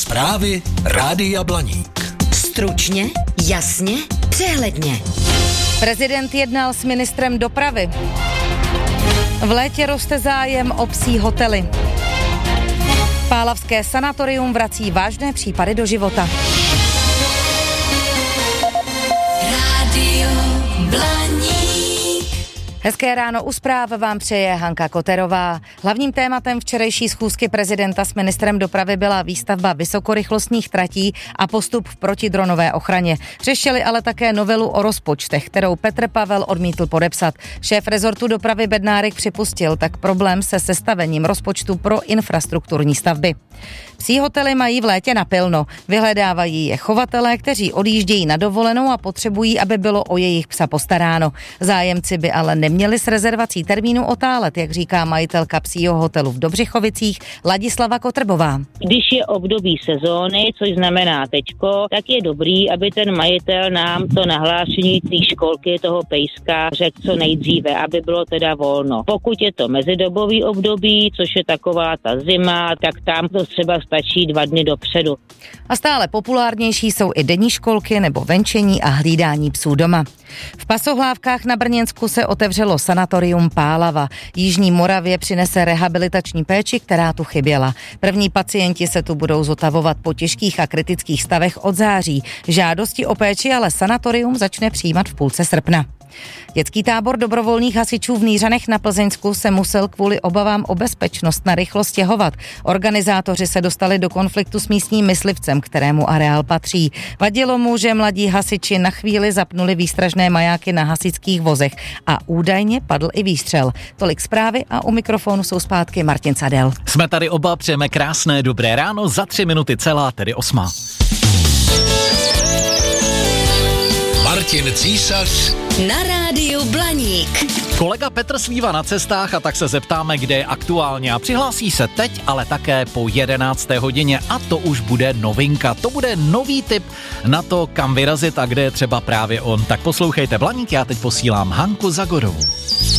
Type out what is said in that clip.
Zprávy Rádia Blaník. Stručně, jasně, přehledně. Prezident jednal s ministrem dopravy. V létě roste zájem o psí hotely. Pálavské sanatorium vrací vážné případy do života. Rádio Blaník. Hezké ráno u zpráv vám přeje Hanka Koterová. Hlavním tématem včerejší schůzky prezidenta s ministrem dopravy byla výstavba vysokorychlostních tratí a postup v protidronové ochraně. Řešili ale také novelu o rozpočtech, kterou Petr Pavel odmítl podepsat. Šéf rezortu dopravy Bednárik připustil tak problém se sestavením rozpočtu pro infrastrukturní stavby. Psí hotely mají v létě napilno. Vyhledávají je chovatelé, kteří odjíždějí na dovolenou a potřebují, aby bylo o jejich psa postaráno. Zájemci by ale neměli s rezervací termínu otálet, jak říká majitelka psího hotelu v Dobřichovicích Ladislava Kotrbová. Když je období sezóny, což znamená teďko, tak je dobrý, aby ten majitel nám to nahlášení té školky toho pejska řekl co nejdříve, aby bylo teda volno. Pokud je to mezidobový období, což je taková ta zima, tak tam to třeba stačí 2 dny dopředu. A stále populárnější jsou i denní školky nebo venčení a hlídání psů doma. V Pasohlávkách na Brněnsku se otevřelo sanatorium Pálava. Jižní Moravě přinese rehabilitační péči, která tu chyběla. První pacienti se tu budou zotavovat po těžkých a kritických stavech od září. Žádosti o péči ale sanatorium začne přijímat v půlce srpna. Dětský tábor dobrovolných hasičů v Nířanech na Plzeňsku se musel kvůli obavám o bezpečnost narychlo stěhovat. Organizátoři se dostali do konfliktu s místním myslivcem, kterému areál patří. Vadilo mu, že mladí hasiči na chvíli zapnuli výstražné majáky na hasičských vozech a údajně padl i výstřel. Tolik zprávy a u mikrofonu jsou zpátky Martin Cadel. Jsme tady oba, přejeme krásné dobré ráno, za 3 minuty celá, tedy 8. Martin Císař Na rádiu Blaník. Kolega Petr svívá na cestách a tak se zeptáme, kde je aktuálně a přihlásí se teď, ale také po 11. hodině a to už bude novinka. To bude nový tip na to, kam vyrazit a kde je třeba právě on. Tak poslouchejte Blaník, já teď posílám Hanku Zagorovou.